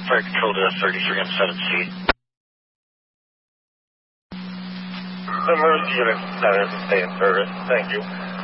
Fire control to 33 on 7C. Emergency unit center, stay in service. Thank you.